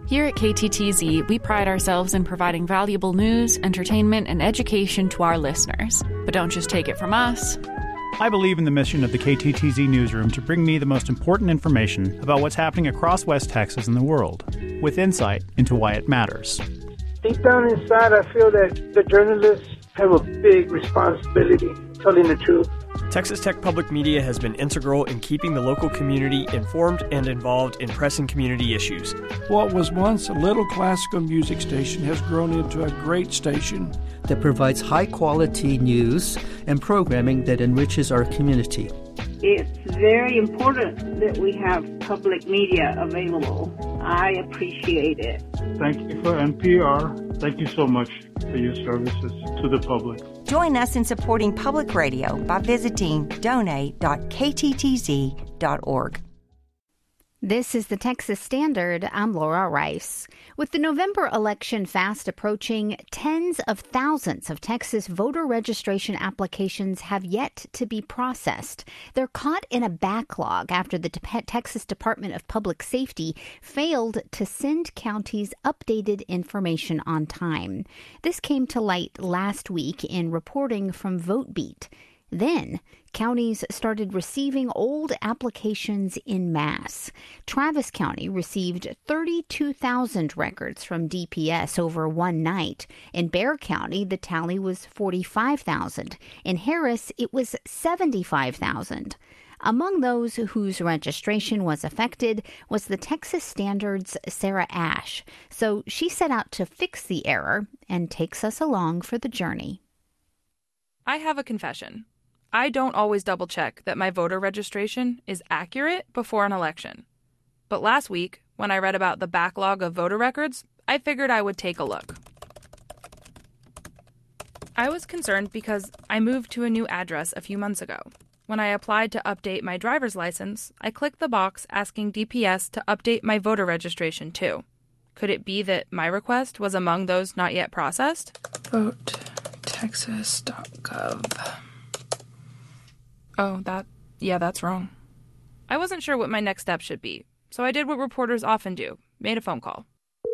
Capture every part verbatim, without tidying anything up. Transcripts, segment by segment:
Here at K T T Z, we pride ourselves in providing valuable news, entertainment, and education to our listeners. But don't just take it from us. I believe in the mission of the K T T Z newsroom to bring me the most important information about what's happening across West Texas and the world, with insight into why it matters. Deep down inside, I feel that the journalists have a big responsibility telling the truth. Texas Tech Public Media has been integral in keeping the local community informed and involved in pressing community issues. What was once a little classical music station has grown into a great station that provides high-quality news and programming that enriches our community. It's very important that we have public media available. I appreciate it. Thank you for N P R. Thank you so much for your services to the public. Join us in supporting public radio by visiting donate dot k t t z dot org. This is the Texas Standard. I'm Laura Rice. With the November election fast approaching, tens of thousands of Texas voter registration applications have yet to be processed. They're caught in a backlog after the Texas Department of Public Safety failed to send counties updated information on time. This came to light last week in reporting from VoteBeat. Then, counties started receiving old applications in mass. Travis County received thirty-two thousand records from D P S over one night. In Bexar County, the tally was forty-five thousand. In Harris, it was seventy-five thousand. Among those whose registration was affected was the Texas Standard's Sarah Ash. So she set out to fix the error and takes us along for the journey. I have a confession. I don't always double-check that my voter registration is accurate before an election. But last week, when I read about the backlog of voter records, I figured I would take a look. I was concerned because I moved to a new address a few months ago. When I applied to update my driver's license, I clicked the box asking D P S to update my voter registration too. Could it be that my request was among those not yet processed? vote texas dot gov. Oh, that, yeah, that's wrong. I wasn't sure what my next step should be, so I did what reporters often do, made a phone call.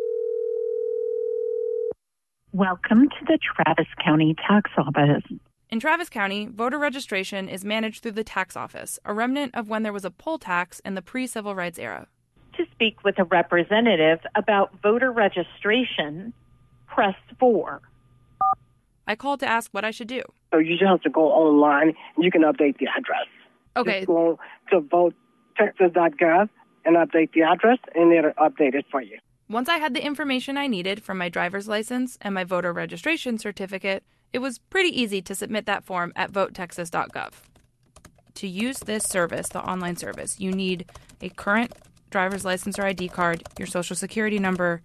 Welcome to the Travis County Tax Office. In Travis County, voter registration is managed through the tax office, a remnant of when there was a poll tax in the pre-civil rights era. To speak with a representative about voter registration, press four. I called to ask what I should do. So you just have to go online and you can update the address. Okay. Just go to vote texas dot gov and update the address, and it'll update it for you. Once I had the information I needed from my driver's license and my voter registration certificate, it was pretty easy to submit that form at vote texas dot gov. To use this service, the online service, you need a current driver's license or I D card, your social security number,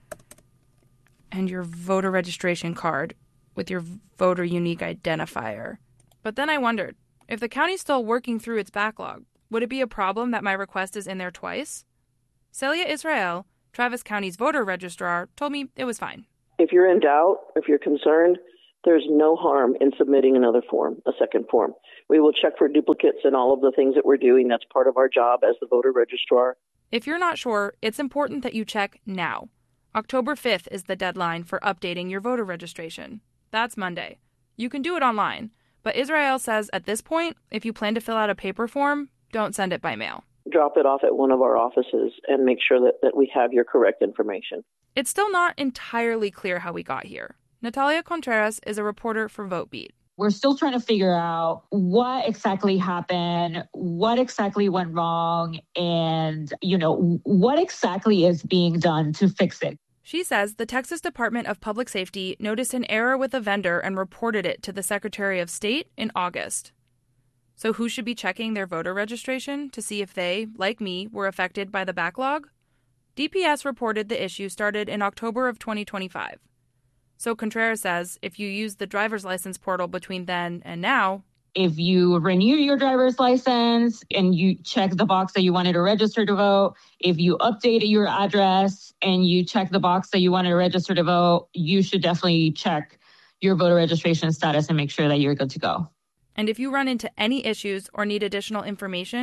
and your voter registration card with your voter unique identifier. But then I wondered, if the county's still working through its backlog, would it be a problem that my request is in there twice? Celia Israel, Travis County's voter registrar, told me it was fine. If you're in doubt, if you're concerned, there's no harm in submitting another form, a second form. We will check for duplicates and all of the things that we're doing. That's part of our job as the voter registrar. If you're not sure, it's important that you check now. October fifth is the deadline for updating your voter registration. That's Monday. You can do it online, but Israel says at this point, if you plan to fill out a paper form, don't send it by mail. Drop it off at one of our offices and make sure that, that we have your correct information. It's still not entirely clear how we got here. Natalia Contreras is a reporter for VoteBeat. We're still trying to figure out what exactly happened, what exactly went wrong, and, you know, what exactly is being done to fix it. She says the Texas Department of Public Safety noticed an error with a vendor and reported it to the Secretary of State in August. So who should be checking their voter registration to see if they, like me, were affected by the backlog? D P S reported the issue started in October of twenty twenty-five. So Contreras says if you use the driver's license portal between then and now, if you renew your driver's license and you check the box that you wanted to register to vote, if you updated your address and you check the box that you wanted to register to vote, you should definitely check your voter registration status and make sure that you're good to go. And if you run into any issues or need additional information,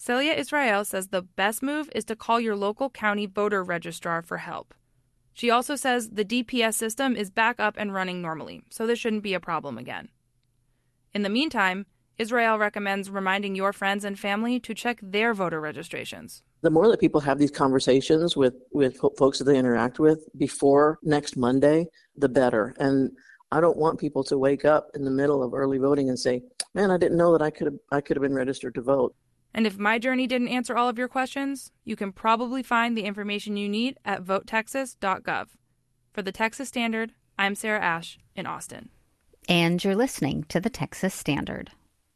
Celia Israel says the best move is to call your local county voter registrar for help. She also says the D P S system is back up and running normally, so this shouldn't be a problem again. In the meantime, Israel recommends reminding your friends and family to check their voter registrations. The more that people have these conversations with, with folks that they interact with before next Monday, the better. And I don't want people to wake up in the middle of early voting and say, man, I didn't know that I could have I could have been registered to vote. And if My Journey didn't answer all of your questions, you can probably find the information you need at vote texas dot gov. For the Texas Standard, I'm Sarah Ash in Austin. And you're listening to the Texas Standard.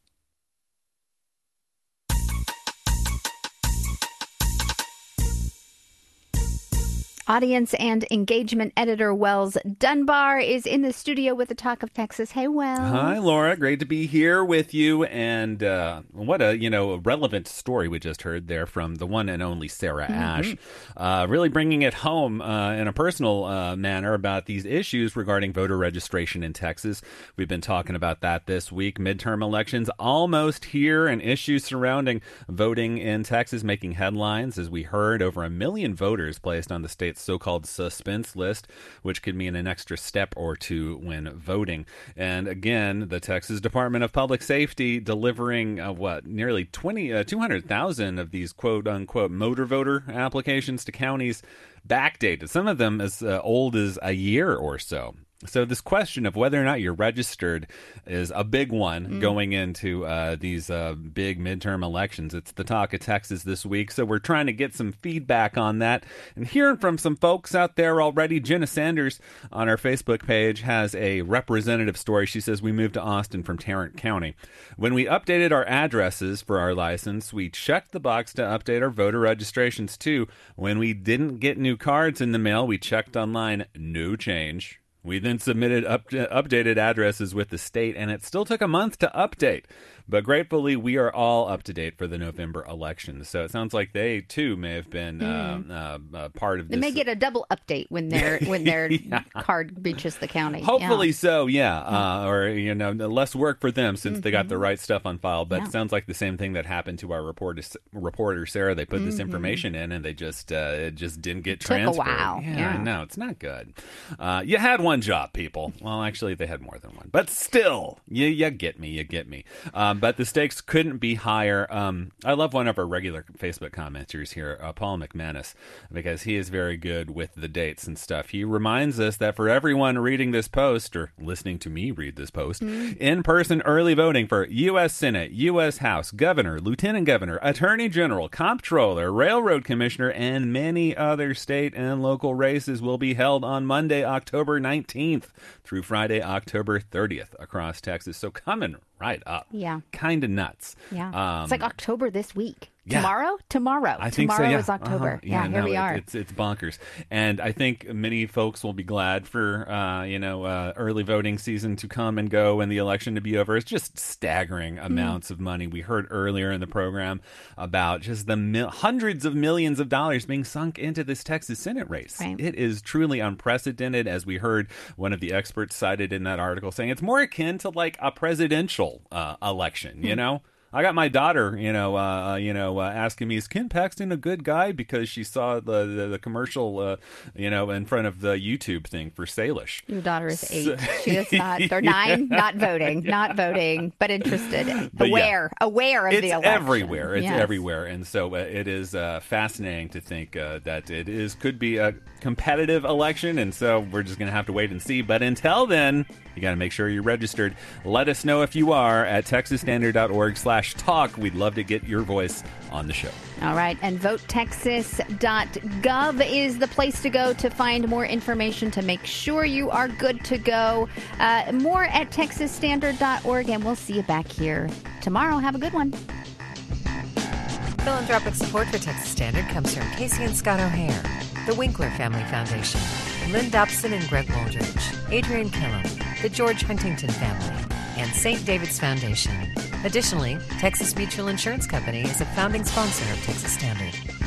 Audience and engagement editor Wells Dunbar is in the studio with the Talk of Texas. Hey, Wells. Hi, Laura. Great to be here with you. And uh, what a, you know, relevant story we just heard there from the one and only Sarah mm-hmm. Ash. Uh, really bringing it home uh, in a personal uh, manner about these issues regarding voter registration in Texas. We've been talking about that this week. Midterm elections almost here, and issues surrounding voting in Texas making headlines. As we heard, over a million voters placed on the state's so-called suspense list, which could mean an extra step or two when voting. And again, the Texas Department of Public Safety delivering uh, what nearly twenty, uh, two hundred thousand of these quote-unquote motor voter applications to counties backdated, some of them as uh, old as a year or so. So this question of whether or not you're registered is a big one mm. going into uh, these uh, big midterm elections. It's the Talk of Texas this week, so we're trying to get some feedback on that. And hearing from some folks out there already, Jenna Sanders on our Facebook page has a representative story. She says, we moved to Austin from Tarrant County. When we updated our addresses for our license, we checked the box to update our voter registrations too. When we didn't get new cards in the mail, we checked online, no change. We then submitted up, updated addresses with the state, and it still took a month to update. But gratefully, we are all up to date for the November election. So it sounds like they, too, may have been mm. uh, uh, part of this. They may get a double update when, their when their yeah. card reaches the county. Hopefully yeah. so, yeah. Uh, or, you know, less work for them since mm-hmm. they got the right stuff on file. But yeah. it sounds like the same thing that happened to our reporter, reporter Sarah. They put mm-hmm. this information in, and they just uh, it just didn't get Took transferred. a while. Yeah, yeah. no, it's not good. Uh, you had one job, people. Well, actually, they had more than one. But still, you, you get me, you get me. Um, but the stakes could couldn't be higher. Um, I love one of our regular Facebook commenters here, uh, Paul McManus, because he is very good with the dates and stuff. He reminds us that for everyone reading this post or listening to me read this post, mm. in-person early voting for U S Senate, U S House, Governor, Lieutenant Governor, Attorney General, Comptroller, Railroad Commissioner, and many other state and local races will be held on Monday, October nineteenth through Friday, October thirtieth across Texas. So coming right up. Yeah. Kind of nuts. Yeah. Um, it's like October this week. Yeah. Tomorrow? Tomorrow. I think Tomorrow so, yeah. is October. Uh-huh. Yeah, yeah, here no, we are. It, it's it's bonkers. And I think many folks will be glad for, uh, you know, uh, early voting season to come and go and the election to be over. It's just staggering mm. amounts of money. We heard earlier in the program about just the mil- hundreds of millions of dollars being sunk into this Texas Senate race. Right. It is truly unprecedented, as we heard one of the experts cited in that article saying it's more akin to like a presidential uh, election, you know? I got my daughter, you know, uh, you know, uh, asking me, is Ken Paxton a good guy? Because she saw the the, the commercial, uh, you know, in front of the YouTube thing for Salish. Your daughter is eight. So, she is not, they're nine, not voting, yeah. not voting, but interested, but aware, yeah. aware of it's the election. Everywhere. It's yes. everywhere. And so uh, it is uh, fascinating to think uh, that it is could be a competitive election. And so we're just going to have to wait and see. But until then, you got to make sure you're registered. Let us know if you are at texas standard dot org slash talk. We'd love to get your voice on the show. All right. And vote texas dot gov is the place to go to find more information to make sure you are good to go. Uh, more at texas standard dot org, and we'll see you back here tomorrow. Have a good one. Philanthropic support for Texas Standard comes from Casey and Scott O'Hare, the Winkler Family Foundation, Lynn Dobson and Greg Wooldridge, Adrian Killam, the George Huntington family, and Saint David's Foundation. Additionally, Texas Mutual Insurance Company is a founding sponsor of Texas Standard.